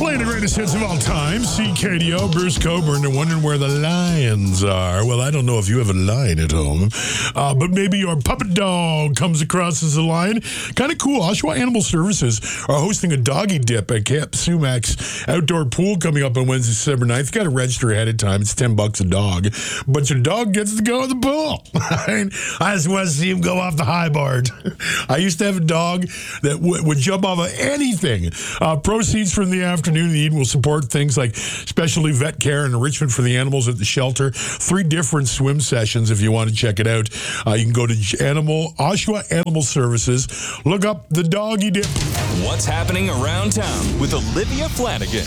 Playing the greatest hits of all time, CKDO, Bruce Coburn. They're wondering where the lions are. Well, I don't know if you have a lion at home, but maybe your puppet dog comes across as a lion. Kind of cool. Oshawa Animal Services are hosting a doggy dip at Camp Sumac outdoor pool coming up on Wednesday, December 9th. You got to register ahead of time. It's $10 a dog, but your dog gets to go in the pool. I just want to see him go off the high board. I used to have a dog that would jump off of anything. Proceeds from the afternoon and evening will support things like specialty vet care and enrichment for the animals at the shelter. 3 different swim sessions if you want to check it out. You can go to Oshawa Animal Services. Look up the doggy dip. What's happening around town with Olivia Flanagan?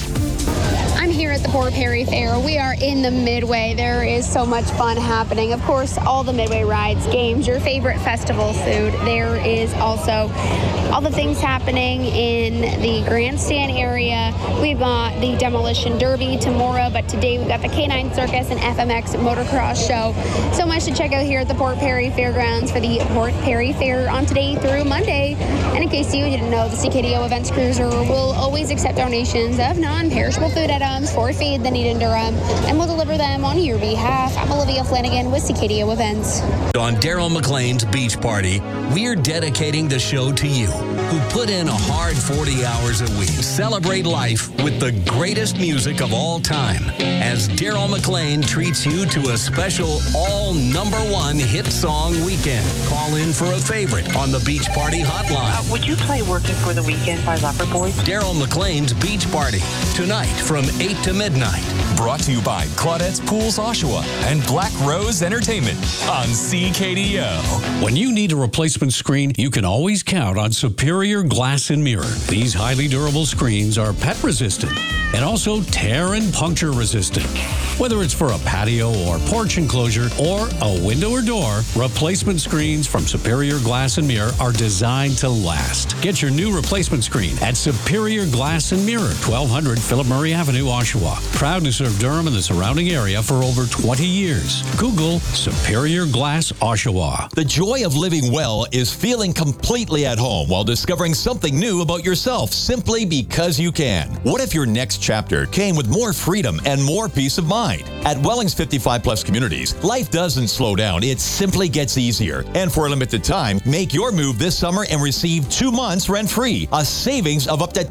I'm here at the Port Perry Fair. We are in the Midway. There is so much fun happening. Of course, all the Midway rides, games, your favorite festival food. There is also all the things happening in the grandstand area. We've got the Demolition Derby tomorrow, but today we've got the Canine Circus and FMX Motocross Show. So much to check out here at the Port Perry Fairgrounds for the Port Perry Fair on today through Monday. And in case you didn't know, the CKDO Events Cruiser will always accept donations of non-perishable food items for Feed the Need in Durham, and we'll deliver them on your behalf. I'm Olivia Flanagan with CKDO Events. On Daryl McLean's Beach Party, we're dedicating the show to you, who put in a hard 40 hours a week. Celebrate life with the greatest music of all time, as Daryl McLean treats you to a special all #1 hit song weekend. Call in for a favorite on the Beach Party hotline. Would you play Working for the Weekend by Lover Boys? Daryl McLean's Beach Party, tonight from 8 to midnight. Brought to you by Claudette's Pools Oshawa and Black Rose Entertainment on CKDO. When you need a replacement screen, you can always count on Superior Glass and Mirror. These highly durable screens are pet resistant and also tear and puncture resistant. Whether it's for a patio or porch enclosure or a window or door, replacement screens from Superior Glass and Mirror are designed to last. Get your new replacement screen at Superior Glass and Mirror, 1200 Philip Murray Avenue, Oshawa. Proud to serve Durham and the surrounding area for over 20 years. Google Superior Glass Oshawa. The joy of living well is feeling completely at home while discovering something new about yourself simply because you can. What if your next chapter came with more freedom and more peace of mind? At Wellings 55 Plus Communities, life doesn't slow down, it simply gets easier. And for a limited time, make your move this summer and receive 2 months rent-free, a savings of up to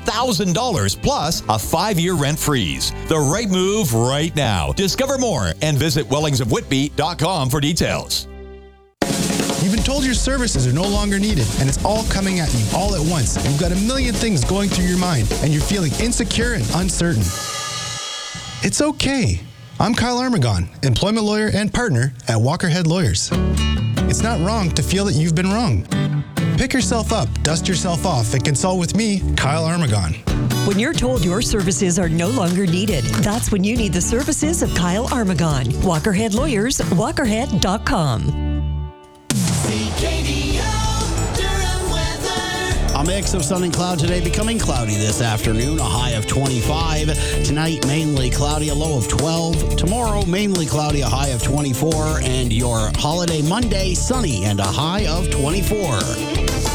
$10,000 plus a 5-year rent freeze. The right move right now. Discover more and visit wellingsofwhitby.com for details. You've been told your services are no longer needed, and it's all coming at you all at once. You've got a million things going through your mind, and you're feeling insecure and uncertain. It's okay. I'm Kyle Armagon, employment lawyer and partner at Walkerhead Lawyers. It's not wrong to feel that you've been wrong. Pick yourself up, dust yourself off, and consult with me, Kyle Armagon. When you're told your services are no longer needed, that's when you need the services of Kyle Armagon. Walkerhead Lawyers, walkerhead.com. A mix of sun and cloud today, becoming cloudy this afternoon, a high of 25. Tonight, mainly cloudy, a low of 12. Tomorrow, mainly cloudy, a high of 24. And your holiday Monday, sunny and a high of 24.